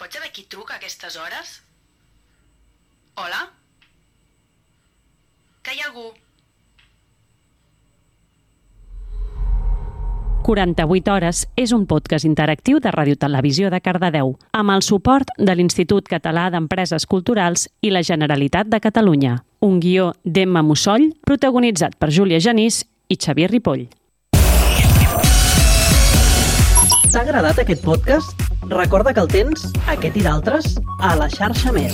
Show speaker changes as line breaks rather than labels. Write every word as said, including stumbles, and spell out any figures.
Pots saber qui truca a aquestes hores? Hola? Que hi ha algú?
quaranta-vuit hores és un podcast interactiu de Ràdio Televisió de Cardedeu, amb el suport de l'Institut Català d'Empreses Culturals i la Generalitat de Catalunya. Un guió d'Emma Mussoll, protagonitzat per Júlia Genís i Xavier Ripoll.
T'ha agradat aquest podcast? Recorda que el tens, aquest i d'altres, a la xarxa Més.